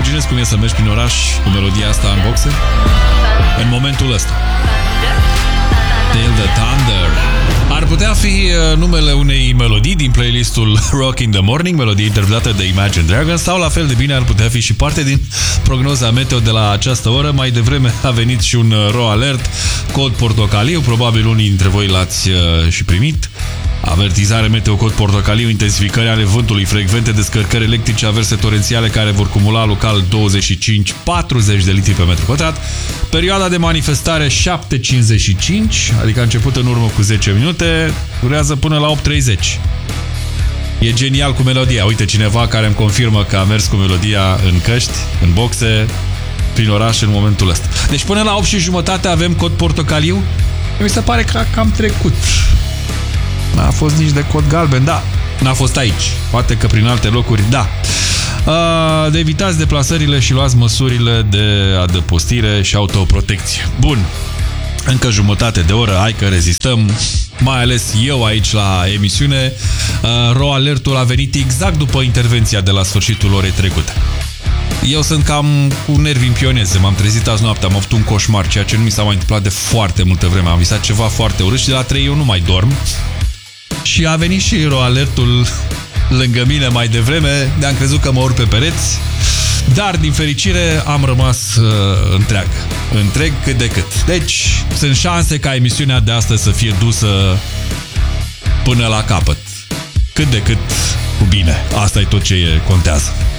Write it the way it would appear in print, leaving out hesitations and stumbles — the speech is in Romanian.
imaginezi cum e să mergi prin oraș cu melodia asta în boxe? În momentul ăsta. Till the Thunder. Ar putea fi numele unei melodii din playlistul Rock in the Morning, melodie interpretată de Imagine Dragons, sau la fel de bine ar putea fi și parte din prognoza meteo de la această oră. Mai devreme a venit și un RO alert, cod portocaliu, probabil unii dintre voi l-ați și primit. Avertizare meteo, cod portocaliu, intensificări ale vântului, frecvente descărcări electrice averse torențiale care vor cumula local 25-40 de litri pe metru pătrat. Perioada de manifestare 7:55, adică a început în urmă cu 10 minute, durează până la 8:30. E genial cu melodia. Uite, cineva care îmi confirmă că a mers cu melodia în căști, în boxe, prin oraș în momentul ăsta. Deci până la 8:30 avem cod portocaliu. Mi se pare că a cam trecut. N-a fost nici de cod galben, da. N-a fost aici. Poate că prin alte locuri, da. De evitați deplasările și luați măsurile de adăpostire și autoprotecție. Bun. Încă jumătate de oră, hai că rezistăm. Mai ales eu aici la emisiune. RO alertul a venit exact după intervenția de la sfârșitul orei trecute. Eu sunt cam cu nervi împioneze. M-am trezit azi noaptea, am avut un coșmar, ceea ce nu mi s-a mai întâmplat de foarte multă vreme. Am visat ceva foarte urât și de la 3 eu nu mai dorm. Și a venit și RO alertul lângă mine mai devreme. Ne-am crezut că mă urc pe pereți. Dar, din fericire, am rămas întreg cât de cât. Deci, sunt șanse ca emisiunea de astăzi să fie dusă până la capăt. Cât de cât cu bine. Asta e tot ce contează.